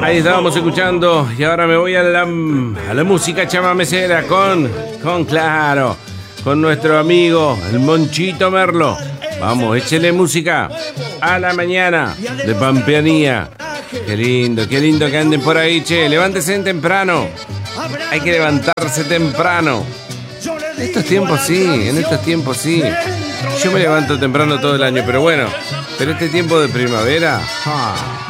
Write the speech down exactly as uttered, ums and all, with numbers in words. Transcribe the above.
Ahí estábamos escuchando y ahora me voy a la, a la música chamamecera con, con claro, con nuestro amigo el Monchito Merlo. Vamos, échele música a la mañana de Pampeanía. Qué lindo, qué lindo que anden por ahí, che. Levántese temprano. Hay que levantarse temprano. En estos tiempos sí, en estos tiempos sí. Yo me levanto temprano todo el año, pero bueno, pero este tiempo de primavera... ¡ah!